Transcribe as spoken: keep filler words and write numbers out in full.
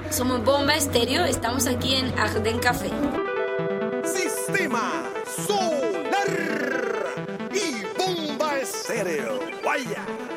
Somos Bomba Estéreo, estamos aquí en Arden Café. Sistema Solar y Bomba Estéreo. Vaya.